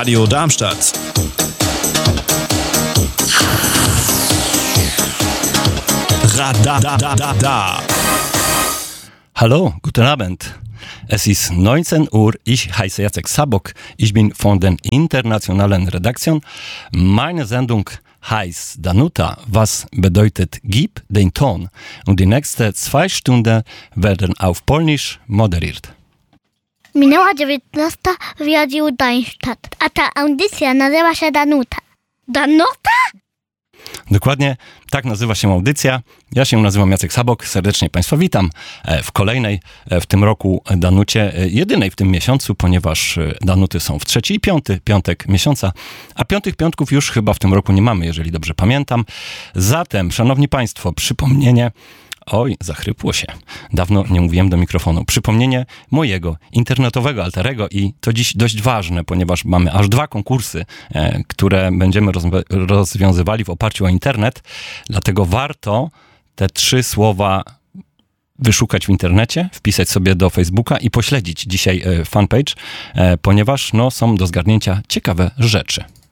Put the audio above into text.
Radio Darmstadt. Radadadada. Hallo, guten Abend. Es ist 19 Uhr, ich heiße Jacek Sabok, ich bin von der internationalen Redaktion. Meine Sendung heißt Danuta, was bedeutet gib den Ton. Und die nächsten 2 Stunden werden auf Polnisch moderiert. Minęła 19 w Radiu Darmstadt, a ta audycja nazywa się Danuta. Danuta? Dokładnie tak nazywa się audycja. Ja się nazywam Jacek Sabok, serdecznie Państwa witam w kolejnej w tym roku Danucie, jedynej w tym miesiącu, ponieważ Danuty są w 3. i 5. piątek miesiąca, a piątych piątków już chyba w tym roku nie mamy, jeżeli dobrze pamiętam. Zatem, szanowni Państwo, przypomnienie. Oj, zachrypło się. Dawno nie mówiłem do mikrofonu. Przypomnienie mojego internetowego alterego i to dziś dość ważne, ponieważ mamy aż 2 konkursy, które będziemy rozwiązywali w oparciu o internet. Dlatego warto te 3 słowa wyszukać w internecie, wpisać sobie do Facebooka i pośledzić dzisiaj fanpage, ponieważ są do zgarnięcia ciekawe rzeczy.